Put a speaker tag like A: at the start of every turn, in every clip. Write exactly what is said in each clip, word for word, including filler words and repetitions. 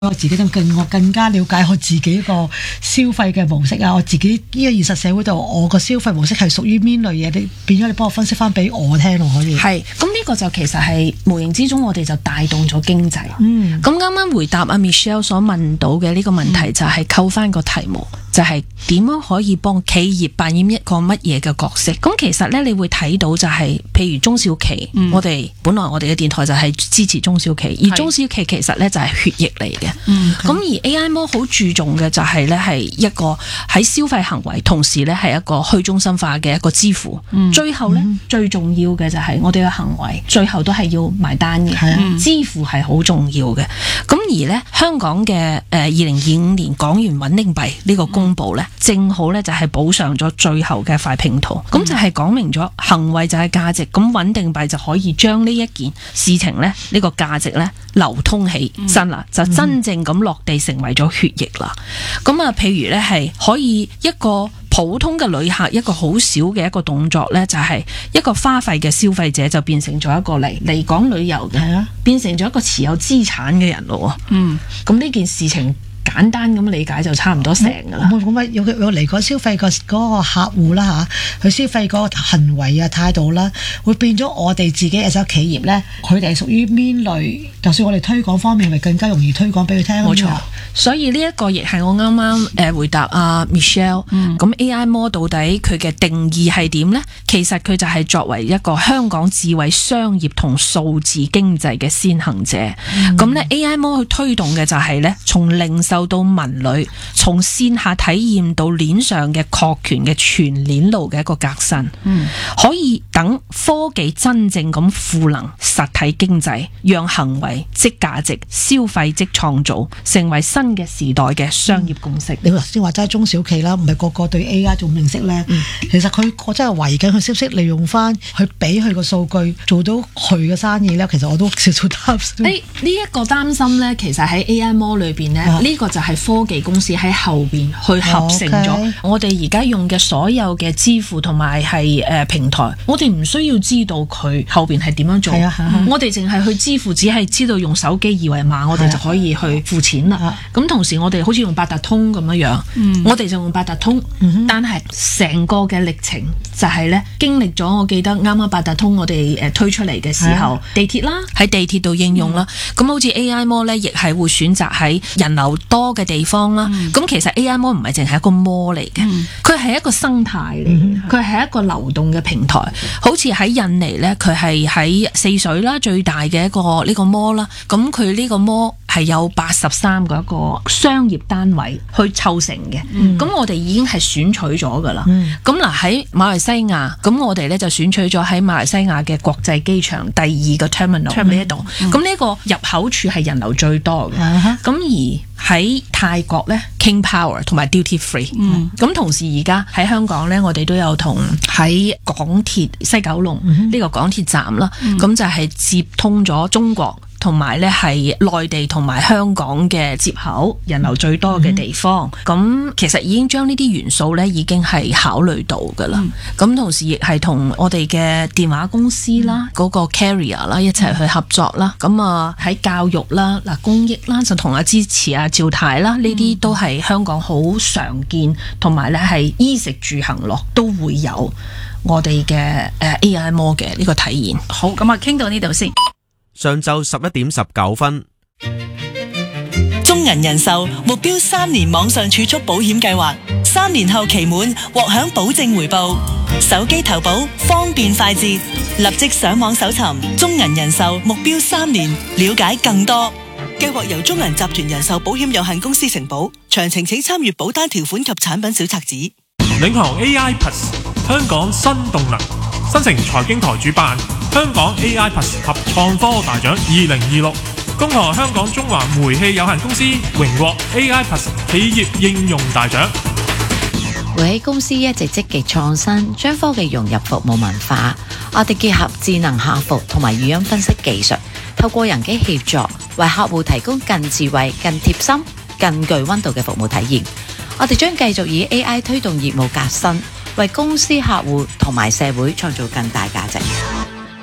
A: 我自己更更我更加了解我自己個消費嘅模式啊！我自己呢個現實社會度，我個消費模式係屬於邊類嘢？你變咗你幫我分析翻俾我聽咯，可以？
B: 係，咁呢個就其實係無形之中，我哋就帶動咗經濟。嗯，咁啱啱回答阿 Michelle 所問到嘅呢個問題，就係扣翻個題目，嗯、就係點樣可以幫企業扮演一個乜嘢嘅角色？咁其實咧，你會睇到就係、是，譬如中小企，嗯、我哋本來我哋嘅電台就係支持中小企，而中小企其實咧就係血液嚟嘅。嗯，咁而 A I Mall 好注重嘅就係咧係一個喺消費行為，同時咧係一個去中心化嘅一個支付。嗯、最後咧、嗯、最重要嘅就係我哋嘅行為，最後都係要埋單嘅。嗯、支付係好重要嘅。咁而咧香港嘅誒二零二五年港元穩定幣呢個公佈咧，嗯、正好咧就係補上咗最後嘅塊拼圖。咁、嗯、就係講明咗行為就係價值，咁穩定幣就可以將呢一件事情咧呢、呢個價值咧流通起身啦，嗯、就真正咁落地成為咗血液啦。咁啊，譬如咧係可以一個普通嘅旅客一個好少嘅一個動作咧，就係一個花費嘅消費者就變成咗一個嚟嚟港旅遊嘅，係啊，變成咗一個持有資產嘅人咯。嗯，咁呢件事情簡單咁理解就差唔多成噶啦。
A: 咁啊，有有嚟過消費個嗰個客戶啦嚇，佢消費嗰個行為啊態度啦，會變咗我哋自己嘅企業咧，佢哋係屬於邊類？就算我哋推廣方面，咪更加容易推廣俾佢聽。
B: 冇錯，所以呢一個亦係我啱啱誒回答阿 Michelle。咁 A I Mall 到底佢嘅定義係點呢？其實佢就係作為一個香港智慧商業同數字經濟嘅先行者。咁咧、嗯、A I Mall 去推動嘅就係咧，從零售到文旅，從線下體驗到鏈上嘅確權嘅全鏈路嘅一個革新。嗯，可以等科技真正咁賦能實體經濟，讓行為即價值，消費即創造，成為新嘅時代嘅商業共識。
A: 嗯、你頭先話齋中小企啦，唔係個個對 A I 仲認識咧。嗯、其實佢我真係圍緊佢消息，利用翻去俾佢個數據，做到佢嘅生意咧。其實我都少少擔心。
B: 誒，呢一個擔心咧，其實喺 A I Mall 裏邊咧，呢、啊、個就係科技公司喺後邊去合成咗、okay. 我哋而家用嘅所有嘅支付同埋係誒平台，我哋唔需要知道佢後邊係點樣做。啊啊、我哋淨係去支付，只係知道用手機二維碼，我哋就可以去付錢啦。咁、啊、同時我哋好似用八達通咁樣樣，嗯、我哋就用八達通。嗯、哼但係成個嘅歷程就係咧，經歷咗我記得啱啱八達通我哋誒推出嚟嘅時候，啊、地鐵啦，喺地鐵度應用啦。咁、嗯、好似 A I Mall 咧，亦係會選擇喺人流多嘅地方啦。咁、嗯、其實 A I Mall 唔係淨係一個 mall 嚟嘅，佢係、嗯、一個生態嚟嘅，佢係、嗯、一個流動嘅平台。好似喺印尼咧，佢係喺四水啦，最大嘅一個呢、呢個 mall 啦。咁佢呢個 mall 係有八十三個一個商業單位去湊成嘅。咁、嗯、我哋已經係選取咗噶啦。咁嗱喺馬來西亞，咁我哋咧就選取咗喺馬來西亞嘅國際機場第二個 terminal 呢一度。咁呢、嗯、個入口處係人流最多嘅。咁、嗯、而喺泰國咧 King Power 同埋 Duty Free。咁、嗯、同時而家喺香港咧，我哋都有同喺港鐵西九龍呢個港鐵站啦，咁、嗯、就係接通咗中國同埋咧係內地同埋香港嘅接口，人流最多嘅地方。咁、嗯、其實已經將呢啲元素咧已經係考慮到噶啦。咁、嗯、同時亦係同我哋嘅電話公司啦、嗰、嗯、個 carrier 啦一齊去合作啦。咁啊喺教育啦、嗱公益啦，就同阿支持阿趙太啦，呢啲都係香港好常見，同埋咧係衣食住行樂都會有我哋嘅誒 A I Mall 嘅呢個體驗。好，咁啊傾到呢度先。
C: 上晝十一點十九分，
D: 中銀人壽目標三年網上儲蓄保險計劃，三年後期滿獲享保證回報，手機投保方便快捷，立即上網搜尋中銀人壽目標三年，了解更多。計劃由中銀集團人壽保險有限公司承保，詳情請參閱保單條款及產品小冊子。
E: 領航 A I Plus 香港新動能，新城財經台主辦香港 A I Plus 及創科大獎二零二六，恭賀香港中華煤氣有限公司榮獲 A I Plus 企業應用大獎。
F: 煤氣公司一直積極創新，將科技融入服務文化。我哋結合智能客服同埋語音分析技術，透過人機協作，為客戶提供更智慧、更貼心、更具溫度嘅服務體驗。我哋將繼續以 A I 推動業務革新，為公司客戶同埋社會創造更大價值。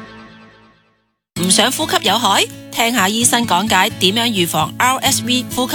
G: 唔想呼吸有害？聽下醫生講解點樣預防 R S V 呼吸